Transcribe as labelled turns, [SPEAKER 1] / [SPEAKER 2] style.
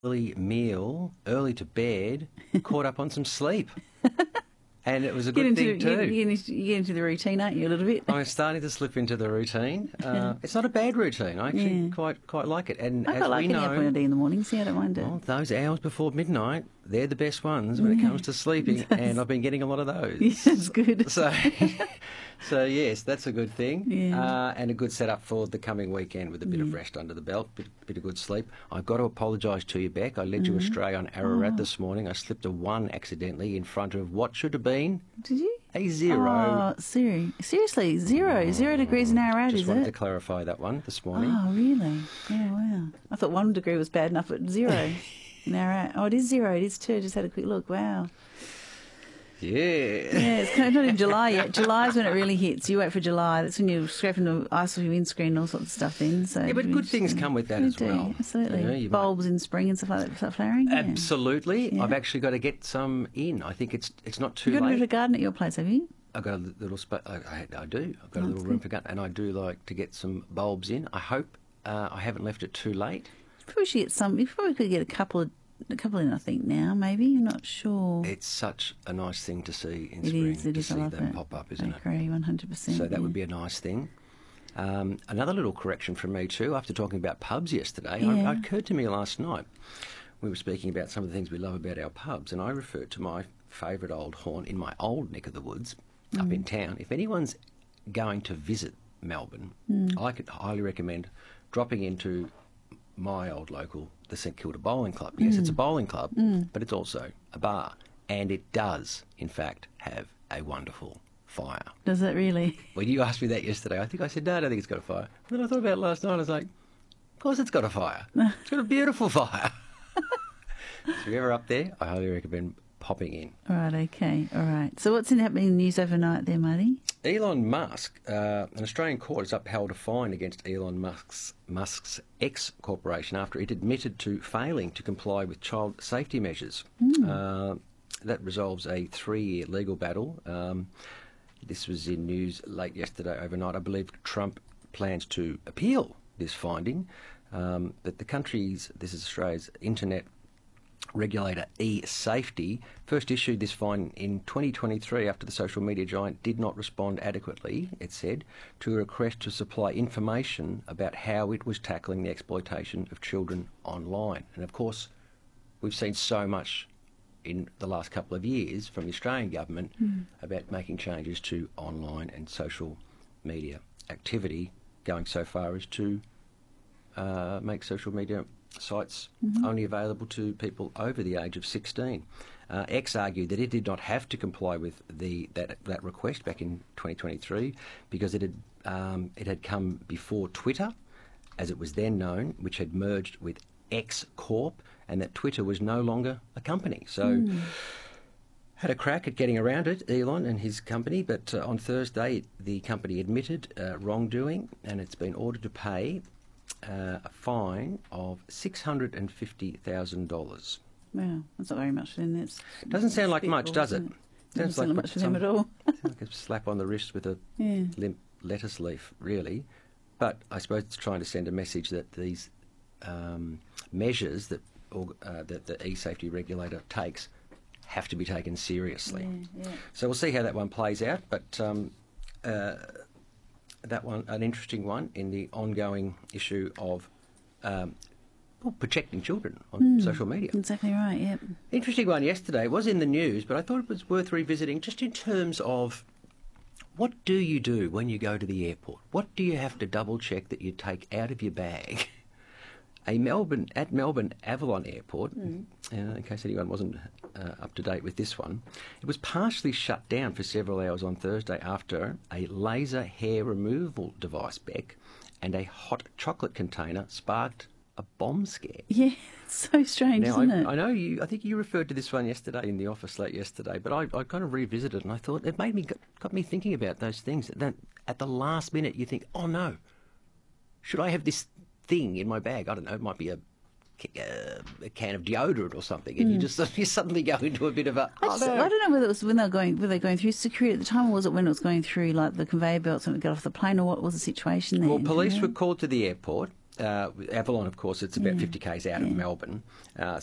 [SPEAKER 1] early meal, early to bed, caught up on some sleep. And it was a good thing too.
[SPEAKER 2] You get into the routine, aren't you, a little bit?
[SPEAKER 1] I'm starting to slip into the routine. It's not a bad routine. I actually quite like it. And
[SPEAKER 2] I
[SPEAKER 1] as
[SPEAKER 2] quite like
[SPEAKER 1] we
[SPEAKER 2] getting up
[SPEAKER 1] know,
[SPEAKER 2] when I do in the morning, so I don't mind it.
[SPEAKER 1] well, those hours before midnight, they're the best ones when it comes to sleeping, and I've been getting a lot of those.
[SPEAKER 2] Yes, it's good.
[SPEAKER 1] So yes, that's a good thing,
[SPEAKER 2] Yeah.
[SPEAKER 1] and a good setup for the coming weekend with a bit of rest under the belt, bit of good sleep. I've got to apologise to you, Beck. I led you astray on Ararat this morning. I slipped a 1 accidentally in front of what should have been
[SPEAKER 2] Did you?
[SPEAKER 1] a 0.
[SPEAKER 2] Oh, seriously, 0 degrees in Ararat,
[SPEAKER 1] Just
[SPEAKER 2] is
[SPEAKER 1] wanted to
[SPEAKER 2] it?
[SPEAKER 1] clarify that one this morning.
[SPEAKER 2] Oh, really? Oh, wow. I thought 1 degree was bad enough, but 0 in Ararat. Oh, it is 0. It is 2. I just had a quick look. Wow.
[SPEAKER 1] Yeah.
[SPEAKER 2] Yeah, it's kind of not in July yet. July is when it really hits. You wait for July. That's when you're scraping the ice off your windscreen and all sorts of stuff then. So
[SPEAKER 1] Yeah, but good things come with that
[SPEAKER 2] They
[SPEAKER 1] as
[SPEAKER 2] do,
[SPEAKER 1] well.
[SPEAKER 2] absolutely.
[SPEAKER 1] You know, you might-
[SPEAKER 2] Bulbs in spring and stuff like that start flowering. Yeah.
[SPEAKER 1] Absolutely.
[SPEAKER 2] Yeah.
[SPEAKER 1] I've actually got to get some in. I think it's not too
[SPEAKER 2] You've got a bit of a
[SPEAKER 1] late.
[SPEAKER 2] garden at your place, have you?
[SPEAKER 1] I've got a little space. I do. I've got a little room for garden, and I do like to get some bulbs in. I hope I haven't left it too late.
[SPEAKER 2] Probably should get some. You probably could get a couple in, I think, now, maybe. I'm not sure.
[SPEAKER 1] It's such a nice thing to see in
[SPEAKER 2] It
[SPEAKER 1] spring.
[SPEAKER 2] is. It
[SPEAKER 1] to
[SPEAKER 2] is. I
[SPEAKER 1] see
[SPEAKER 2] love
[SPEAKER 1] them
[SPEAKER 2] it.
[SPEAKER 1] pop up, isn't
[SPEAKER 2] I
[SPEAKER 1] it?
[SPEAKER 2] agree, 100%.
[SPEAKER 1] So that would be a nice thing. Another little correction from me too, after talking about pubs yesterday,
[SPEAKER 2] Yeah.
[SPEAKER 1] it occurred to me last night, we were speaking about some of the things we love about our pubs, and I referred to my favourite old haunt in my old neck of the woods, up in town. If anyone's going to visit Melbourne, I could highly recommend dropping into my old local, the St Kilda Bowling Club. Yes, it's a bowling club, but it's also a bar, and it does, in fact, have a wonderful fire.
[SPEAKER 2] Does it really?
[SPEAKER 1] When you asked me that yesterday, I think I said, no, I don't think it's got a fire. And then I thought about it last night, I was like, of course it's got a fire. It's got a beautiful fire. So if you're ever up there, I highly recommend popping in.
[SPEAKER 2] All right, okay. All right. So what's happening in the news overnight there, Marty?
[SPEAKER 1] Elon Musk, an Australian court has upheld a fine against Elon Musk's X Corporation after it admitted to failing to comply with child safety measures. That resolves a 3-year legal battle. This was in news late yesterday overnight. I believe Trump plans to appeal this finding, but the country's, this is Australia's internet regulator eSafety, first issued this fine in 2023 after the social media giant did not respond adequately, it said, to a request to supply information about how it was tackling the exploitation of children online. And of course, we've seen so much in the last couple of years from the Australian government about making changes to online and social media activity, going so far as to make social media sites only available to people over the age of 16. X argued that it did not have to comply with that request back in 2023 because it had come before Twitter, as it was then known, which had merged with X Corp, and that Twitter was no longer a company. So had a crack at getting around it, Elon and his company, but on Thursday the company admitted wrongdoing, and it's been ordered to pay a fine of $650,000.
[SPEAKER 2] Wow, that's not very much then. It
[SPEAKER 1] Doesn't sound like much, does it?
[SPEAKER 2] Doesn't sound like much for them at all.
[SPEAKER 1] Sounds like a slap on the wrist with a
[SPEAKER 2] Yeah.
[SPEAKER 1] limp lettuce leaf, really. But I suppose it's trying to send a message that these measures that the e-safety regulator takes have to be taken seriously.
[SPEAKER 2] Yeah.
[SPEAKER 1] So we'll see how that one plays out, but that one, an interesting one in the ongoing issue of protecting children on social media.
[SPEAKER 2] Exactly right, yep.
[SPEAKER 1] Interesting one yesterday. It was in the news, but I thought it was worth revisiting just in terms of what do you do when you go to the airport? What do you have to double check that you take out of your bag? At Melbourne Avalon Airport, in case anyone wasn't up to date with this one, it was partially shut down for several hours on Thursday after a laser hair removal device, Beck, and a hot chocolate container sparked a bomb scare.
[SPEAKER 2] Yeah, it's so strange,
[SPEAKER 1] Now,
[SPEAKER 2] isn't it?
[SPEAKER 1] I know I think you referred to this one yesterday in the office late yesterday, but I kind of revisited and I thought it got me thinking about those things. That at the last minute you think, oh no, should I have this thing in my bag? I don't know, it might be a can of deodorant or something, and you suddenly go into a bit of a.
[SPEAKER 2] I don't know whether it was when were they going through security at the time, or was it when it was going through like the conveyor belts and it got off the plane, or what was the situation there?
[SPEAKER 1] Well, police were called to the airport Avalon, of course, it's about 50 k's out of Melbourne.